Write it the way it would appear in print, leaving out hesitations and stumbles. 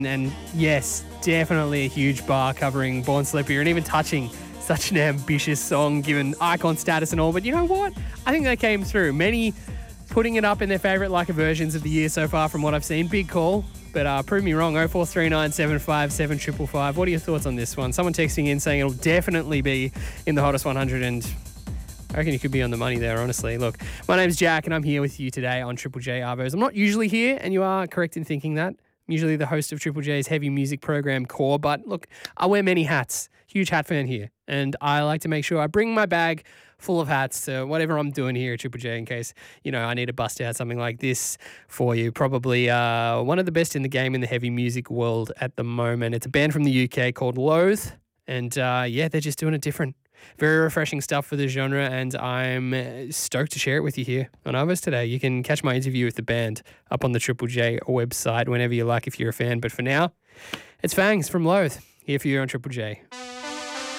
And yes, definitely a huge bar covering Born Slippery and even touching such an ambitious song given icon status and all. But you know what? I think they came through. Many putting it up in their favourite Leica versions of the year so far from what I've seen. Big call. But prove me wrong, 0439 757 555. What are your thoughts on this one? Someone texting in saying it'll definitely be in the hottest 100, and I reckon you could be on the money there, honestly. Look, my name's Jack and I'm here with you today on Triple J Arvos. I'm not usually here, and you are correct in thinking that. I'm usually the host of Triple J's heavy music program Core, but look, I wear many hats. Huge hat fan here, and I like to make sure I bring my bag full of hats to whatever I'm doing here at Triple J in case, I need to bust out something like this for you. Probably one of the best in the game in the heavy music world at the moment. It's a band from the UK called Loathe, and they're just doing it different. Very refreshing stuff for the genre, and I'm stoked to share it with you here on Arvos today. You can catch my interview with the band up on the Triple J website whenever you like if you're a fan. But for now, it's Fangs from Loathe here for you on Triple J.